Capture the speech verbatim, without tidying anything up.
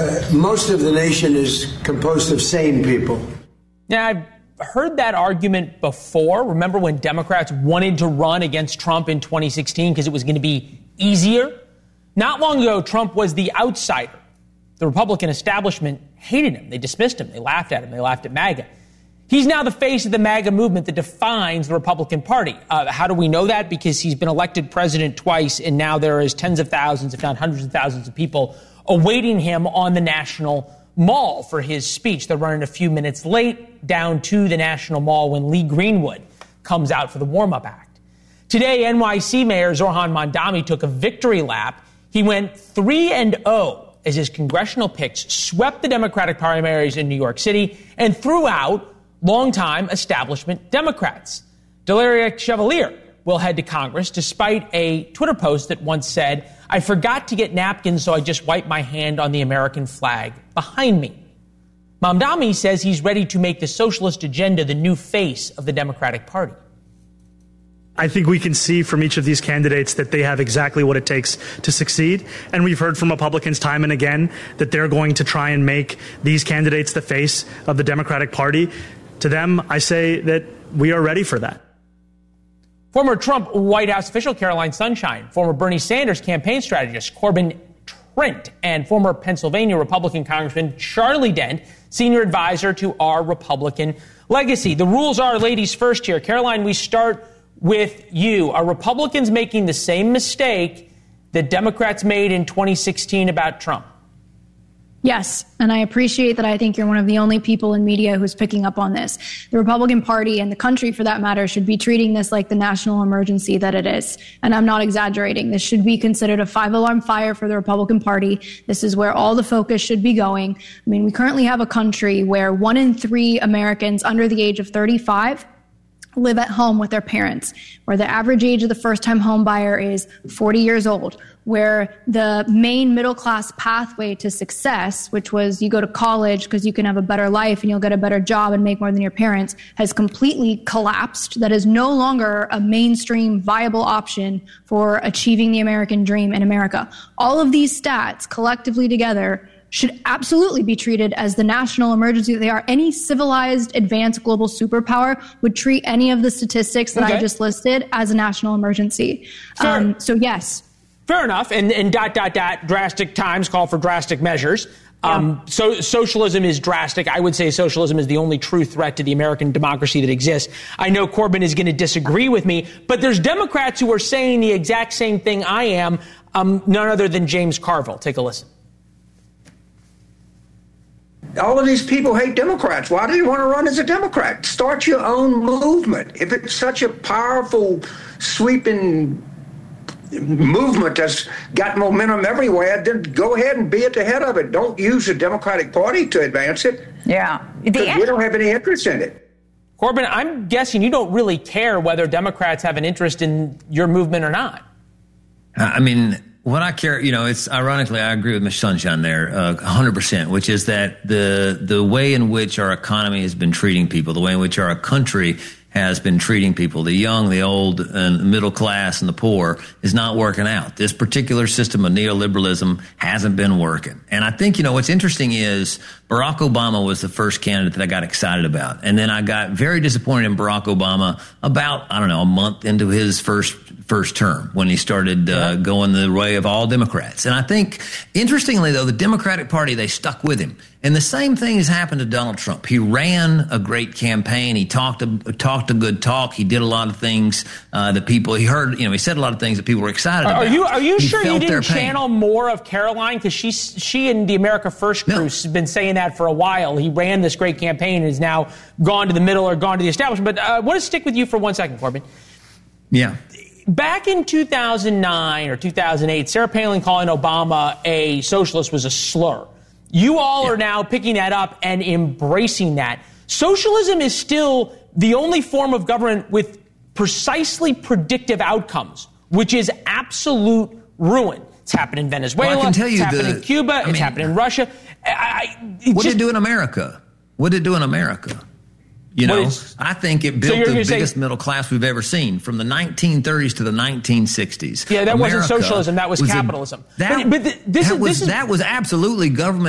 uh, most of the nation is composed of sane people. Yeah, I've heard that argument before. Remember when Democrats wanted to run against Trump in twenty sixteen because it was going to be easier? Not long ago, Trump was the outsider. The Republican establishment hated him. They dismissed him. They laughed at him. They laughed at MAGA. He's now the face of the MAGA movement that defines the Republican Party. Uh, how do we know that? Because he's been elected president twice, and now there is tens of thousands, if not hundreds of thousands of people awaiting him on the National Mall for his speech. They're running a few minutes late down to the National Mall when Lee Greenwood comes out for the warm-up act. Today, N Y C Mayor Zohran Mamdani took a victory lap. He went three and oh as his congressional picks swept the Democratic primaries in New York City and threw out longtime establishment Democrats. Delaria Chevalier will head to Congress despite a Twitter post that once said, "I forgot to get napkins, so I just wiped my hand on the American flag behind me." Mamdani says he's ready to make the socialist agenda the new face of the Democratic Party. I think we can see from each of these candidates that they have exactly what it takes to succeed. And we've heard from Republicans time and again that they're going to try and make these candidates the face of the Democratic Party. To them, I say that we are ready for that. Former Trump White House official Caroline Sunshine, former Bernie Sanders campaign strategist Corbin Trent, and former Pennsylvania Republican Congressman Charlie Dent, senior advisor to our Republican legacy. The rules are ladies first here. Caroline, we start with you. Are Republicans making the same mistake that Democrats made in twenty sixteen about Trump? Yes, and I appreciate that. I think you're one of the only people in media who's picking up on this. The Republican Party and the country, for that matter, should be treating this like the national emergency that it is. And I'm not exaggerating. This should be considered a five-alarm fire for the Republican Party. This is where all the focus should be going. I mean, we currently have a country where one in three Americans under the age of thirty-five live at home with their parents, where the average age of the first-time home buyer is forty years old, where the main middle-class pathway to success, which was you go to college because you can have a better life and you'll get a better job and make more than your parents, has completely collapsed. That is no longer a mainstream viable option for achieving the American dream in America. All of these stats collectively together should absolutely be treated as the national emergency that they are. Any civilized, advanced global superpower would treat any of the statistics that okay. I just listed as a national emergency. Um, so, yes. Fair enough. And, and dot, dot, dot, drastic times call for drastic measures. Um, yeah. So socialism is drastic. I would say socialism is the only true threat to the American democracy that exists. I know Corbin is going to disagree with me, but there's Democrats who are saying the exact same thing I am, um, none other than James Carville. Take a listen. All of these people hate Democrats. Why do you want to run as a Democrat? Start your own movement. If it's such a powerful, sweeping movement that's got momentum everywhere, then go ahead and be at the head of it. Don't use the Democratic Party to advance it. Yeah. Because we don't have any interest in it. Corbin, I'm guessing you don't really care whether Democrats have an interest in your movement or not. I mean, what I care, you know, it's ironically, I agree with Miz Sunshine there, uh, one hundred percent, which is that the the way in which our economy has been treating people, the way in which our country has been treating people, the young, the old, and the middle class, and the poor, is not working out. This particular system of neoliberalism hasn't been working. And I think, you know, what's interesting is Barack Obama was the first candidate that I got excited about. And then I got very disappointed in Barack Obama about, I don't know, a month into his first first term when he started uh, going the way of all Democrats. And I think, interestingly, though, the Democratic Party, they stuck with him. And the same thing has happened to Donald Trump. He ran a great campaign. He talked a, talked a good talk. He did a lot of things uh, that people, he heard, you know, he said a lot of things that people were excited are, about. Are you, are you he sure you didn't pain. channel more of Caroline? Because she, she and the America First crew no. have been saying that for a while. He ran this great campaign and is now gone to the middle or gone to the establishment. But uh, I want to stick with you for one second, Corbin. Yeah. Back in two thousand nine or two thousand eight, Sarah Palin calling Obama a socialist was a slur. You all yeah. are now picking that up and embracing that. Socialism is still the only form of government with precisely predictive outcomes, which is absolute ruin. It's happened in Venezuela. Well, I can tell you it's happened the, in Cuba. I it's mean, happened in Russia. I, I, it what just, did it do in America? What did it do in America? You know, is, I think it built so the biggest say, middle class we've ever seen from the nineteen thirties to the nineteen sixties. Yeah, that America wasn't socialism. That was, was capitalism. A, that, but, but the, this, that, is, was, this is, that was absolutely government.